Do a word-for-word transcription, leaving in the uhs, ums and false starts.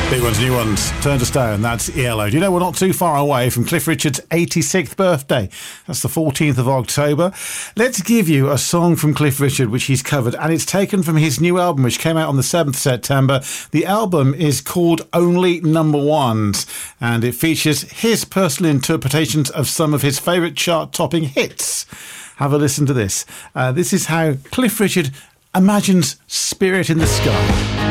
Big ones, new ones. Turn to Stone, that's E L O. Do you know we're not too far away from Cliff Richard's eighty-sixth birthday? That's the fourteenth of October. Let's give you a song from Cliff Richard which he's covered, and it's taken from his new album which came out on the seventh of September. The album is called Only Number Ones, and it features his personal interpretations of some of his favourite chart-topping hits. Have a listen to this. Uh, this is how Cliff Richard imagines Spirit in the Sky.